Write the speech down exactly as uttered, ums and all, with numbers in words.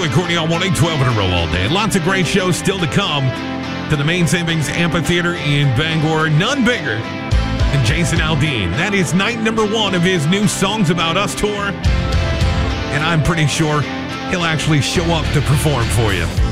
With Courtney on one eight twelve in a row all day. Lots of great shows still to come to the Main Savings Amphitheater in Bangor. None bigger than Jason Aldean. That is night number one of his new Songs About Us tour. And I'm pretty sure he'll actually show up to perform for you.